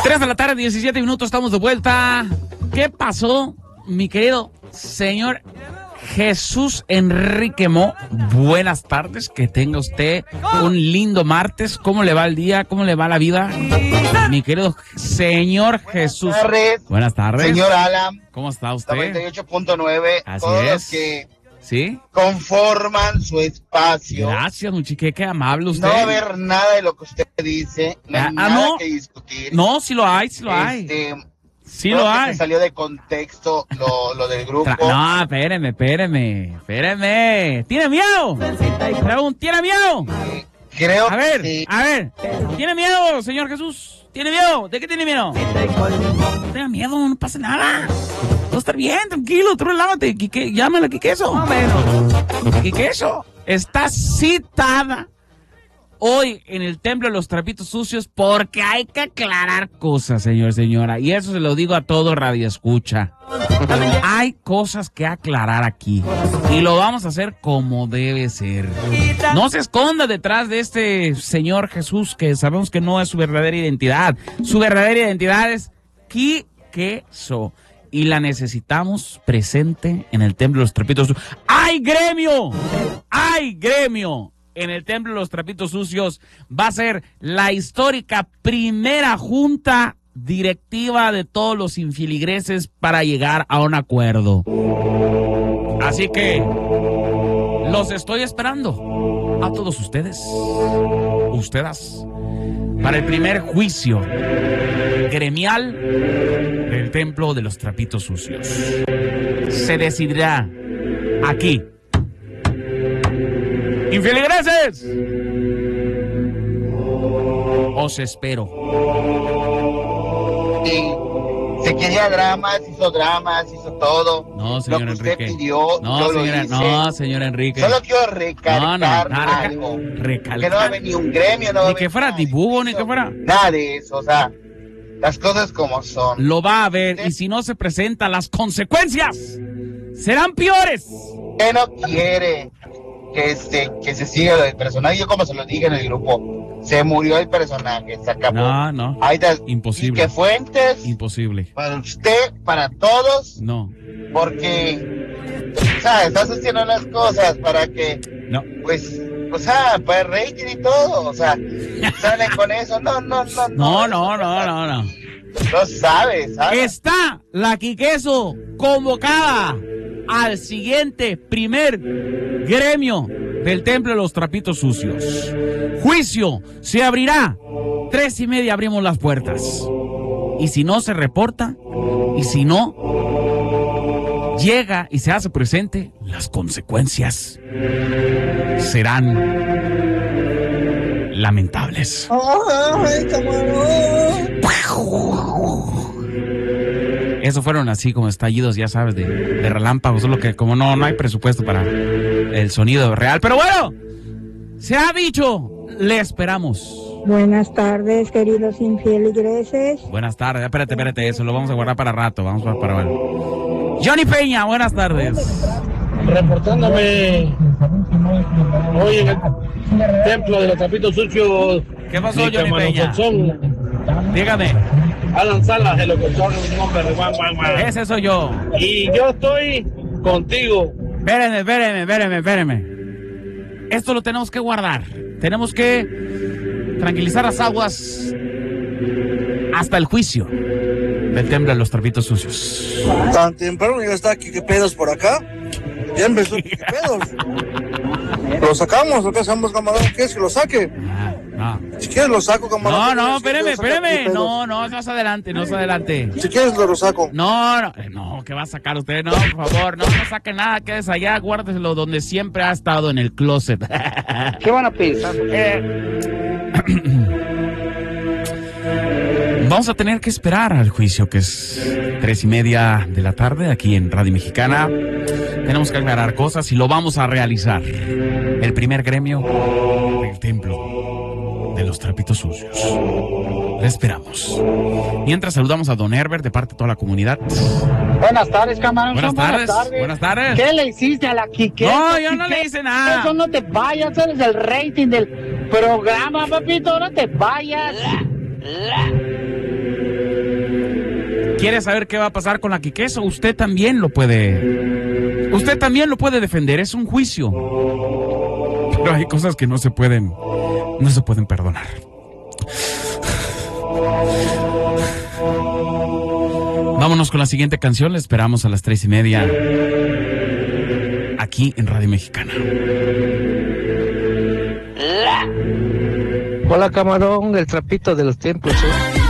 3 de la tarde, 17 minutos, estamos de vuelta. ¿Qué pasó, mi querido señor Jesús Enrique Mo? Buenas tardes, que tenga usted un lindo martes. ¿Cómo le va el día? ¿Cómo le va la vida? Mi querido señor Jesús. Buenas tardes. Señor Alan. ¿Cómo está usted? 98.9. Así todos es. Los que ¿Sí? conforman su espacio. Gracias, muchique, qué amable usted. No va a haber nada de lo que usted dice, no hay nada no. que discutir. No, sí lo hay, sí lo hay. Sí lo hay. Se salió de contexto lo del grupo. No, espéreme. ¿Tiene miedo? ¿Tiene miedo? Creo a ver, que sí. A ver, ¿tiene miedo, señor Jesús? ¿Tiene miedo? ¿De qué tiene miedo? No tenga miedo, no pasa nada. Todo va a estar bien, tranquilo, tú relájate. Llámala a Quiqueso. Más o menos. Quiqueso está citada hoy en el Templo de los Trapitos Sucios porque hay que aclarar cosas, señor, señora. Y eso se lo digo a todo Radio Escucha. Hay cosas que aclarar aquí. Y lo vamos a hacer como debe ser. No se esconda detrás de este señor Jesús, que sabemos que no es su verdadera identidad. Su verdadera identidad es Quiqueso. Y la necesitamos presente en el Templo de los Trapitos Sucios. ¡Hay gremio! ¡Hay gremio! En el Templo de los Trapitos Sucios va a ser la histórica primera junta directiva de todos los infiligreses para llegar a un acuerdo. Así que los estoy esperando a todos ustedes, para el primer juicio gremial del Templo de los Trapitos Sucios. Se decidirá aquí. ¡Infeligreses! Os espero. Sí. Se quería dramas, hizo todo. No, señor lo que usted Enrique. pidió, No, señora, no, señor Enrique. Solo quiero recalcar algo. Recalcar. Que no va a venir un gremio, no va a Ni que fuera dibujo, ni que fuera. Nada de eso, o sea, las cosas como son. Lo va a ver, y si no se presenta, las consecuencias serán peores. ¿Qué no quiere que se siga lo del personaje? Yo como se lo dije en el grupo, se murió el personaje, se acabó. No. Ahí está. Imposible. ¿Y qué fuentes? Imposible. Para usted, para todos. No. Porque, o sea, estás haciendo las cosas para que, no, pues, o sea, para el rating y todo, o sea, salen con eso. No. No sabes. Está la Quiqueso convocada al siguiente primer gremio del Templo de los Trapitos Sucios. Juicio se abrirá 3:30, abrimos las puertas. Y si no se reporta, y si no llega y se hace presente, las consecuencias serán lamentables. Eso fueron así como estallidos, ya sabes, de relámpagos, solo que como no hay presupuesto para el sonido real. Pero bueno, se ha dicho, le esperamos. Buenas tardes, queridos infeligreses. Buenas tardes, espérate, eso lo vamos a guardar para rato, vamos para Johnny Peña, buenas tardes. Reportándome hoy en el Templo de los Trapitos Sucios. ¿Qué pasó, Johnny Peña? Dígame. Alan Salas, el locutor, un hombre de guan. Ese soy yo. Y yo estoy contigo. Espéreme. Esto lo tenemos que guardar. Tenemos que tranquilizar las aguas hasta el juicio del Templo de los Trapitos Sucios. Tan temprano ya está aquí, ¿qué pedos por acá? Ya empezó, ¿qué pedos? ¿Lo sacamos o qué hacemos, camarón? ¿Quieres que lo saque? No. Si quieres lo saco, camarón. No, espéreme. No, más adelante. Si quieres lo saco. No, ¿qué va a sacar usted? No, por favor, no saque nada, quédese allá, guárdeselo donde siempre ha estado, en el closet. ¿Qué van a pensar? Vamos a tener que esperar al juicio, que es 3:30 de la tarde aquí en Radio Mexicana. Tenemos que aclarar cosas y lo vamos a realizar. El primer gremio del Templo de los Trapitos Sucios. Le esperamos. Mientras saludamos a Don Herbert de parte de toda la comunidad. Buenas tardes, camarón. Buenas tardes. ¿Qué le hiciste a la Quiqueso? No, yo no le hice nada. Eso no te vayas, eres el rating del programa, papito, no te vayas. ¿Quiere saber qué va a pasar con la Quiqueso? Usted también lo puede defender, es un juicio. Pero hay cosas que no se pueden perdonar. Vámonos con la siguiente canción, le esperamos a las 3:30 aquí en Radio Mexicana. Hola, camarón, el trapito de los tiempos,